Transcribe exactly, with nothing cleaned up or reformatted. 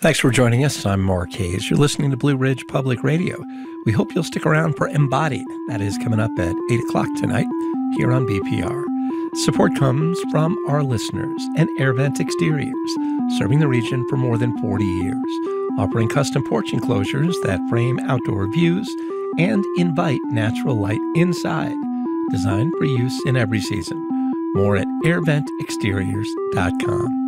Thanks for joining us. I'm Mark Hayes. You're listening to Blue Ridge Public Radio. We hope you'll stick around for Embodied. That is coming up at eight o'clock tonight here on B P R. Support comes from our listeners and AirVent Exteriors, serving the region for more than forty years, offering custom porch enclosures that frame outdoor views and invite natural light inside, designed for use in every season. More at air vent exteriors dot com.